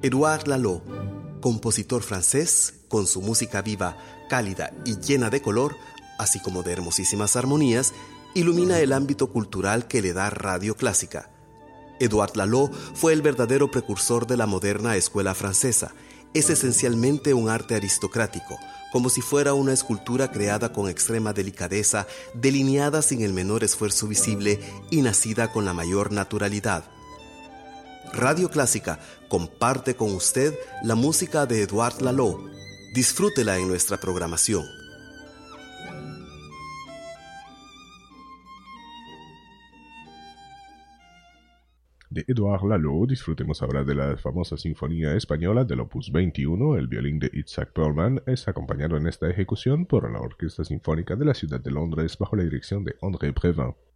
Édouard Lalo, compositor francés, con su música viva, cálida y llena de color, así como de hermosísimas armonías, ilumina el ámbito cultural que le da Radio Clásica. Édouard Lalo fue el verdadero precursor de la moderna escuela francesa. Es esencialmente un arte aristocrático, como si fuera una escultura creada con extrema delicadeza, delineada sin el menor esfuerzo visible y nacida con la mayor naturalidad. Radio Clásica comparte con usted la música de Édouard Lalo. Disfrútela en nuestra programación. De Édouard Lalo disfrutemos ahora de la famosa Sinfonía Española del Opus 21. El violín de Itzhak Perlman es acompañado en esta ejecución por la Orquesta Sinfónica de la Ciudad de Londres bajo la dirección de André Previn.